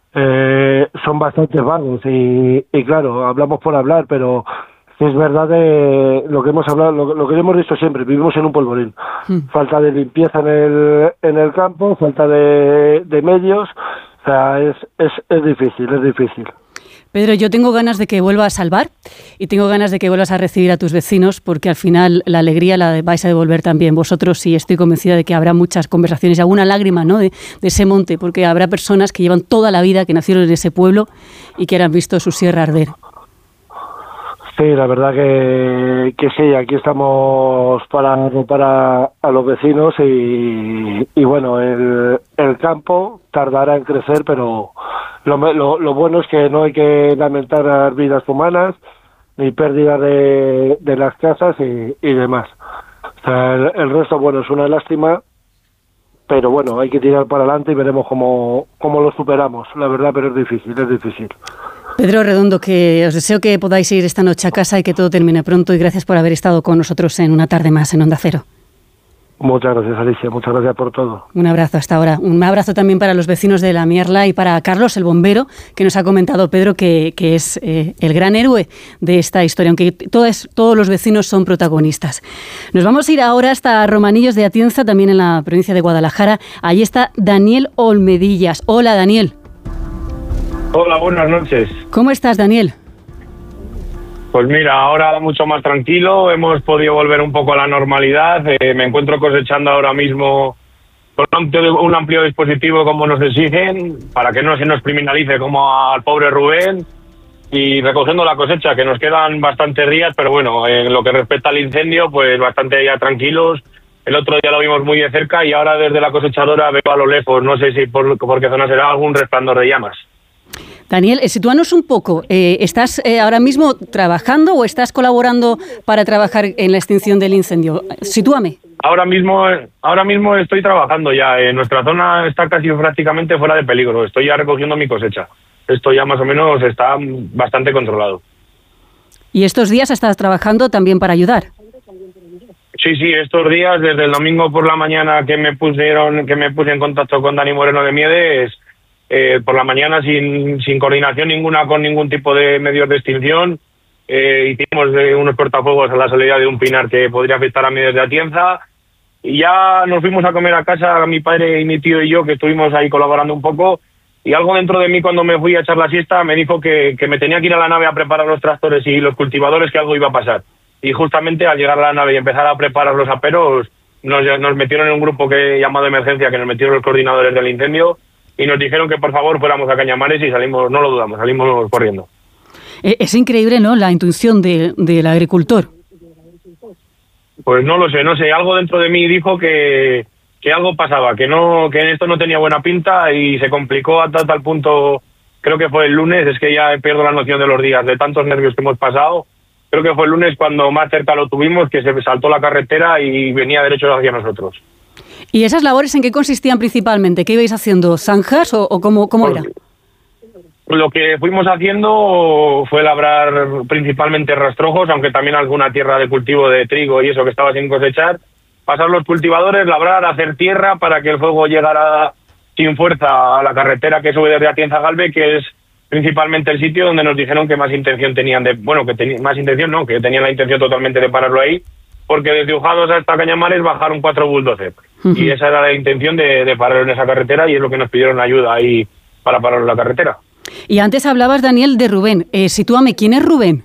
son bastante vagos y claro, hablamos por hablar, pero es verdad de lo que hemos hablado, lo que hemos dicho siempre, vivimos en un polvorín. Falta de limpieza en el campo, falta de medios, o sea, es difícil, es difícil. Pedro, yo tengo ganas de que vuelvas a salvar y tengo ganas de que vuelvas a recibir a tus vecinos, porque al final la alegría la vais a devolver también vosotros, y estoy convencida de que habrá muchas conversaciones y alguna lágrima, ¿no?, de ese monte, porque habrá personas que llevan toda la vida, que nacieron en ese pueblo y que han visto su sierra arder. Sí, la verdad que sí, aquí estamos para arropar a los vecinos y bueno, el campo tardará en crecer, pero lo bueno es que no hay que lamentar las vidas humanas ni pérdida de las casas y demás. O sea, el resto, bueno, es una lástima, pero bueno, hay que tirar para adelante y veremos cómo lo superamos, la verdad, pero es difícil, es difícil. Pedro Redondo, que os deseo que podáis ir esta noche a casa y que todo termine pronto, y gracias por haber estado con nosotros en una tarde más en Onda Cero. Muchas gracias, Alicia, muchas gracias por todo. Un abrazo hasta ahora. Un abrazo también para los vecinos de La Mierla y para Carlos, el bombero, que nos ha comentado, Pedro, que es el gran héroe de esta historia, aunque todos los vecinos son protagonistas. Nos vamos a ir ahora hasta Romanillos de Atienza, también en la provincia de Guadalajara. Allí está Daniel Olmedillas. Hola, Daniel. Hola, buenas noches. ¿Cómo estás, Daniel? Pues mira, ahora mucho más tranquilo, hemos podido volver un poco a la normalidad. Me encuentro cosechando ahora mismo con un amplio dispositivo como nos exigen, para que no se nos criminalice como al pobre Rubén, y recogiendo la cosecha, que nos quedan bastantes días, pero bueno, en lo que respecta al incendio, pues bastante ya tranquilos. El otro día lo vimos muy de cerca y ahora desde la cosechadora veo a lo lejos, no sé si por qué zona será, algún resplandor de llamas. Daniel, sitúanos un poco. ¿Estás ahora mismo trabajando o estás colaborando para trabajar en la extinción del incendio? Sitúame. Ahora mismo estoy trabajando ya. Nuestra zona está casi prácticamente fuera de peligro. Estoy ya recogiendo mi cosecha. Esto ya más o menos está bastante controlado. ¿Y estos días estás trabajando también para ayudar? Sí, estos días, desde el domingo por la mañana que me puse en contacto con Dani Moreno de Miedes, por la mañana sin coordinación ninguna con ningún tipo de medios de extinción, hicimos unos cortafuegos a la salida de un pinar que podría afectar a Miedes de Atienza, y ya nos fuimos a comer a casa, mi padre y mi tío y yo, que estuvimos ahí colaborando un poco, y algo dentro de mí, cuando me fui a echar la siesta, me dijo que me tenía que ir a la nave a preparar los tractores y los cultivadores, que algo iba a pasar. Y justamente al llegar a la nave y empezar a preparar los aperos, nos metieron en un grupo llamado emergencia, que nos metieron los coordinadores del incendio, y nos dijeron que por favor fuéramos a Cañamares, y salimos, no lo dudamos, salimos corriendo. Es increíble, ¿no?, la intuición del agricultor. Pues no lo sé, algo dentro de mí dijo que algo pasaba, que esto no tenía buena pinta, y se complicó a tal punto, creo que fue el lunes, es que ya pierdo la noción de los días, de tantos nervios que hemos pasado. Creo que fue el lunes cuando más cerca lo tuvimos, que se saltó la carretera y venía derecho hacia nosotros. ¿Y esas labores en qué consistían principalmente? ¿Qué ibais haciendo? ¿Zanjas o cómo era? Lo que fuimos haciendo fue labrar principalmente rastrojos, aunque también alguna tierra de cultivo de trigo y eso que estaba sin cosechar. Pasar los cultivadores, labrar, hacer tierra para que el fuego llegara sin fuerza a la carretera que sube desde Atienza a Galve, que es principalmente el sitio donde nos dijeron que más intención tenían que tenían la intención totalmente de pararlo ahí, porque desde Ujados hasta Cañamares bajaron 4 bulldozers. Y esa era la intención de pararlo en esa carretera, y es lo que nos pidieron ayuda ahí para pararlo en la carretera. Y antes hablabas, Daniel, de Rubén. Sitúame, ¿quién es Rubén?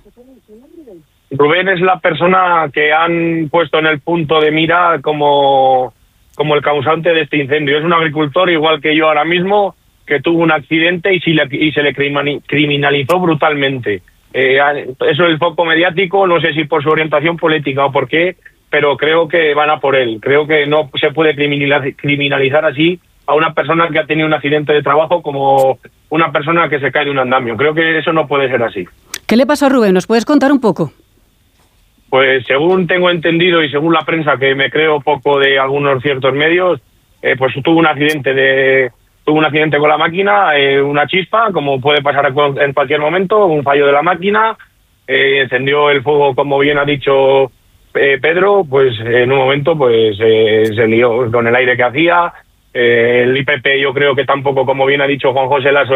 Rubén es la persona que han puesto en el punto de mira como el causante de este incendio. Es un agricultor igual que yo ahora mismo, que tuvo un accidente y se le criminalizó brutalmente. Eso es el foco mediático, no sé si por su orientación política o por qué, pero creo que van a por él. Creo que no se puede criminalizar así a una persona que ha tenido un accidente de trabajo como una persona que se cae de un andamio. Creo que eso no puede ser así. ¿Qué le pasó a Rubén? ¿Nos puedes contar un poco? Pues según tengo entendido y según la prensa, que me creo poco de algunos ciertos medios, pues tuvo un accidente con la máquina, una chispa, como puede pasar en cualquier momento, un fallo de la máquina, encendió el fuego, como bien ha dicho Pedro, pues en un momento pues se lió con el aire que hacía. El IPP, yo creo que tampoco, como bien ha dicho Juan José Lasso,